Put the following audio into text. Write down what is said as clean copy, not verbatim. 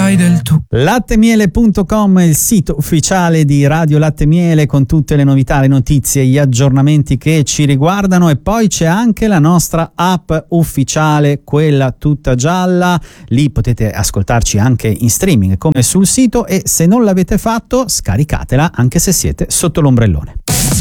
dai del tu. Lattemiele.com è il sito ufficiale di Radio Latte Miele con tutte le novità, le notizie, gli aggiornamenti che ci riguardano, e poi c'è anche la nostra app ufficiale, quella tutta gialla. Lì potete ascoltarci anche in streaming come sul sito, e se non l'avete fatto scaricatela anche se siete sotto l'ombrellone.